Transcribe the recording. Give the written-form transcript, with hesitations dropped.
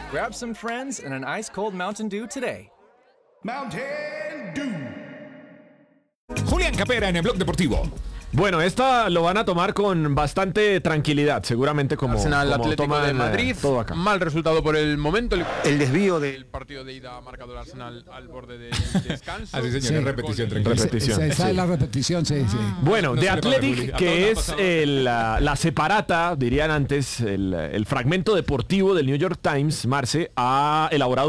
Grab some friends and an ice-cold Mountain Dew today. Mountain Dew. Julián Capera en el Blog Deportivo. Bueno, esta lo van a tomar con bastante tranquilidad, seguramente como Atlético toman de Madrid, todo acá. mal resultado por el momento. El desvío El partido de ida ha marcado el Arsenal al borde del descanso. Así, señor, Sí. es repetición, tranquilo. Repetición. Esa es la repetición, sí. Bueno, No de se le paga, Athletic, Juli. A que todos nos es ha pasado. la separata, dirían antes, el fragmento deportivo del New York Times, Marce, ha elaborado